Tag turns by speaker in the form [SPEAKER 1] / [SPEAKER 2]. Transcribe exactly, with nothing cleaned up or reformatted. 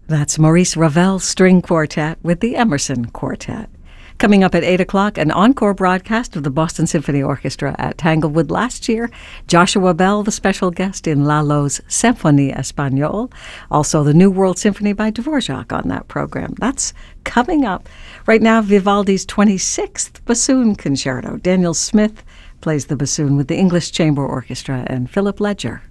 [SPEAKER 1] That's Maurice Ravel's String Quartet with the Emerson Quartet. Coming up at eight o'clock, an encore broadcast of the Boston Symphony Orchestra at Tanglewood last year. Joshua Bell, the special guest in Lalo's Symphonie Espagnole. Also, the New World Symphony by Dvorak on that program. That's coming up. Right now, Vivaldi's twenty-sixth Bassoon Concerto. Daniel Smith plays the bassoon with the English Chamber Orchestra and Philip Ledger.